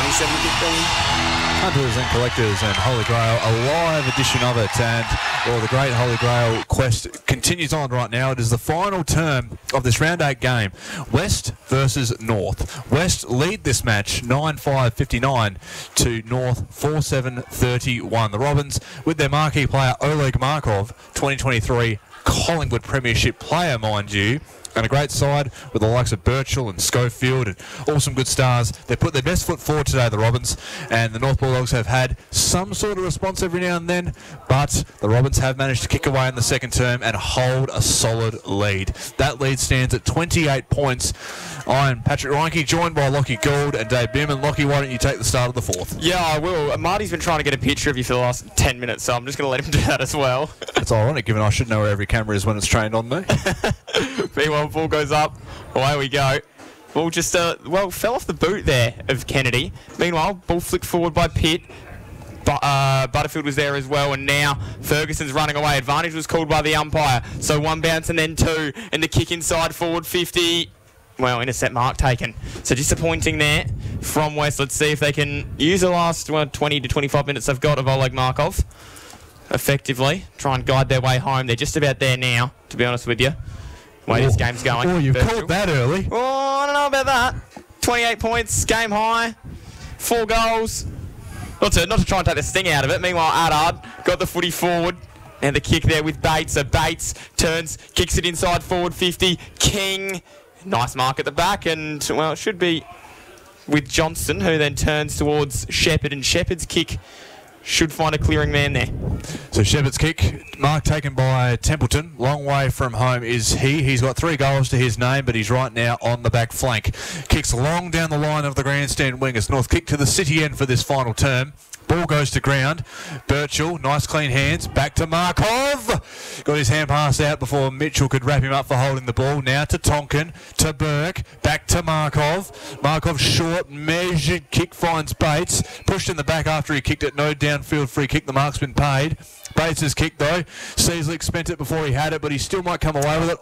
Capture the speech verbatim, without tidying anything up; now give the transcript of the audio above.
twenty-seven fifteen. Hunters and collectors and Holy Grail, a live edition of it, and well, the great Holy Grail quest continues on right now. It is the final term of this round eight game, West versus North. West lead this match nine five fifty-nine to North four seven thirty-one. The Robins, with their marquee player Oleg Markov, twenty twenty-three Collingwood Premiership player, mind you, and a great side with the likes of Birchall and Schofield and all some good stars. They put their best foot forward today, the Robins, and the North Bulldogs have had some sort of response every now and then, but the Robins have managed to kick away in the second term and hold a solid lead. That lead stands at twenty-eight points. I'm Patrick Reinke, joined by Lockie Gould and Dave Bierman. Lockie, why don't you take the start of the fourth? Yeah, I will. Marty's been trying to get a picture of you for the last ten minutes, so I'm just going to let him do that as well. It's ironic, given I should know where every camera is when it's trained on me. Meanwhile, ball goes up. Away we go. Ball just, uh, well, fell off the boot there of Kennedy. Meanwhile, ball flicked forward by Pitt. But, uh, Butterfield was there as well, and now Ferguson's running away. Advantage was called by the umpire. So one bounce and then two, and the kick inside forward fifty. Well, intercept mark taken. So disappointing there from West. Let's see if they can use the last well, twenty to twenty-five minutes they've got of Oleg Markov effectively. Try and guide their way home. They're just about there now, to be honest with you. Way this game's going. Oh, you Virtual. called that early. Oh, I don't know about that. twenty-eight points, game high, four goals. Not to, not to try and take the sting out of it. Meanwhile, Adard got the footy forward. And the kick there with Bates. So Bates turns, kicks it inside forward fifty. King, nice mark at the back. And, well, it should be with Johnston, who then turns towards Shepherd. And Shepherd's kick should find a clearing man there. So Shepherd's kick, mark taken by Templeton. Long way from home is he. He's got three goals to his name, but he's right now on the back flank. Kicks long down the line of the grandstand wing as North kick to the city end for this final term. Ball goes to ground. Birchall, nice clean hands. Back to Markov. Got his hand pass out before Mitchell could wrap him up for holding the ball. Now to Tonkin, to Burke. Back to Markov. Markov short, measured kick finds Bates. Pushed in the back after he kicked it. No downfield free kick. The mark's been paid. Bates' kick though. Seasley spent it before he had it, but he still might come away with it.